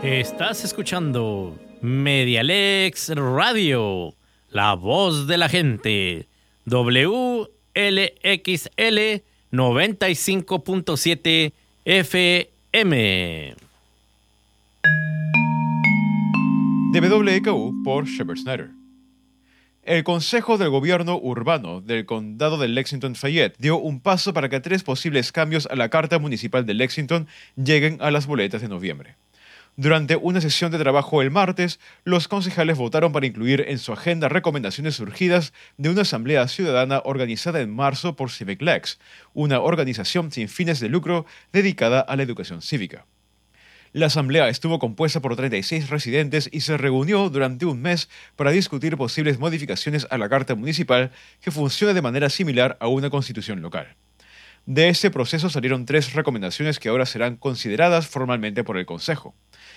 Estás escuchando Medialex Radio, la voz de la gente. WLXL 95.7 FM. De WKU por Shepard Snyder. El Consejo del Gobierno Urbano del Condado de Lexington-Fayette dio un paso para que 3 posibles cambios a la Carta Municipal de Lexington lleguen a las boletas de noviembre. Durante una sesión de trabajo el martes, los concejales votaron para incluir en su agenda recomendaciones surgidas de una asamblea ciudadana organizada en marzo por Civic Lex, una organización sin fines de lucro dedicada a la educación cívica. La asamblea estuvo compuesta por 36 residentes y se reunió durante un mes para discutir posibles modificaciones a la Carta Municipal que funcione de manera similar a una constitución local. De este proceso salieron 3 recomendaciones que ahora serán consideradas formalmente por el Consejo.